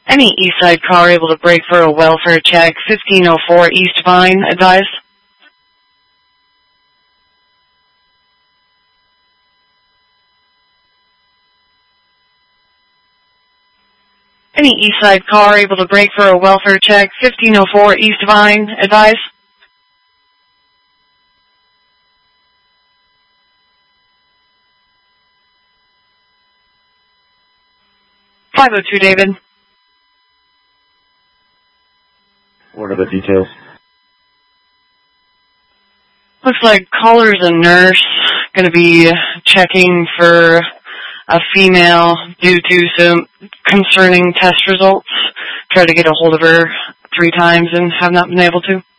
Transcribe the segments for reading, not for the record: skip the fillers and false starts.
Any east side car able to brake for a welfare check, 1504 East Vine, advise. Any east side car able to brake for a welfare check, 1504 East Vine, advise. .502 David. What are the details? Looks like caller's a nurse, going to be checking for a female due to some concerning test results. Tried to get a hold of her 3 times and have not been able to.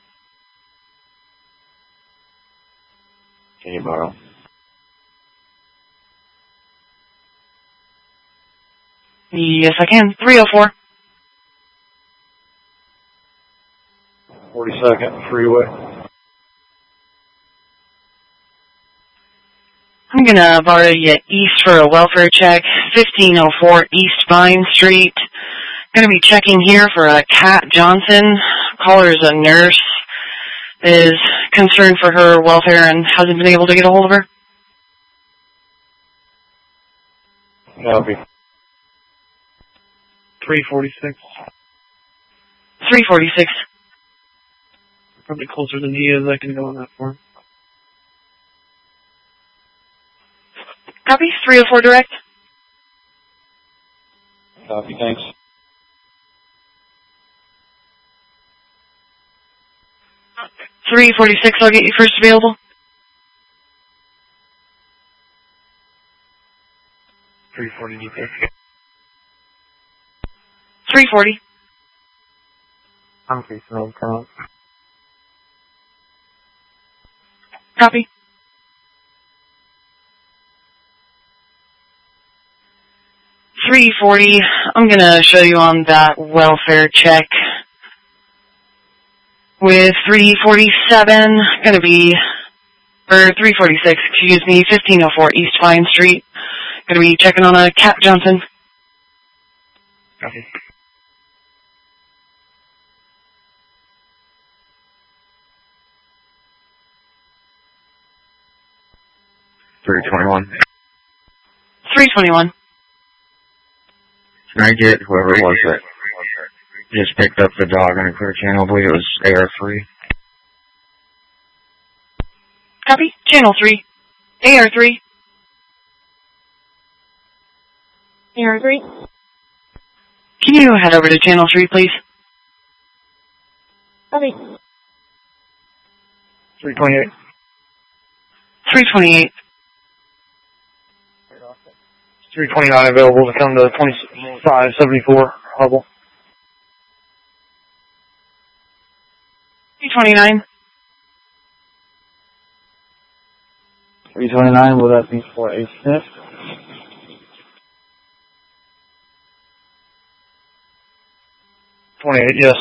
Can you borrow? Yes, I can. 304. 42nd Freeway. I'm going to borrow you east for a welfare check, 1504 East Vine Street. Going to be checking here for a Kat Johnson. Caller's a nurse. Is concerned for her welfare and hasn't been able to get a hold of her. Copy. 346. 346. Probably closer than he is. I can go on that for him. Copy. 304 direct. Copy, thanks. .346, I'll get you first available. 340 detail. 340. I'm facing on count. Copy. .340, I'm going to show you on that welfare check. With 347, going to be, or 346, excuse me, 1504 East Vine Street. Going to be checking on a Kat Johnson. Copy. .321. 321. Can I get whoever it was that just picked up the dog on a clear channel? I believe it was AR3. Copy. Channel 3. AR3. AR3. Can you head over to channel 3, please? Copy. 328. 328. 329 available to come to 2574 Hubble. 329. 329, will that be for a sniff? 28, yes.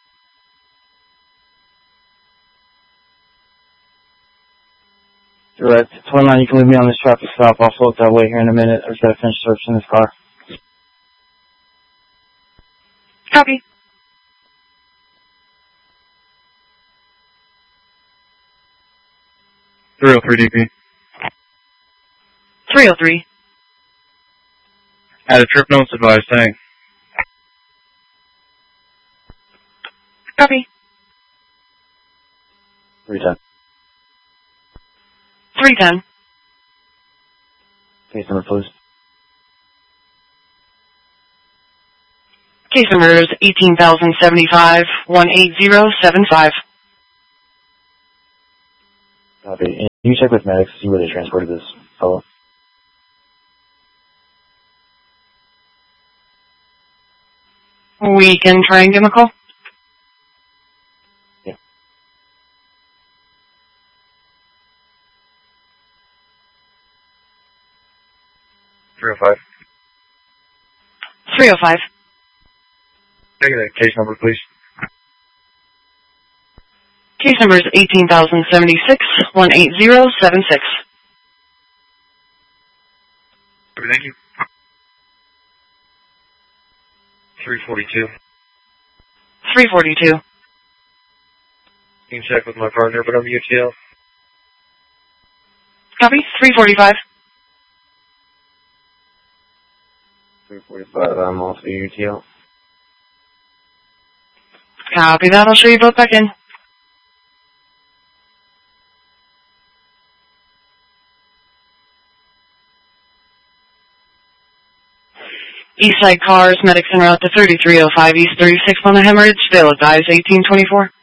Direct. 29, you can leave me on this traffic stop. I'll float that way here in a minute. I've got to finish searching this car. Copy. DP. 303. Add a trip notes advice, thanks. Copy. 310. 310. Case number, please. Case number is 18,075 18075. Copy. And can you check with medics to see where they transported this fellow? We can try and give him a call. Yeah. .305. 305. Can I get a case number, please? Case number is 18,076 18076. Thank you. 342. 342. You can check with my partner, but I'm UTL. Copy. 345. 345, I'm off the UTL. Copy that. I'll show you both back in. East side cars, medics en route to 3305 East 36 on the hemorrhage. They'll advise 1824.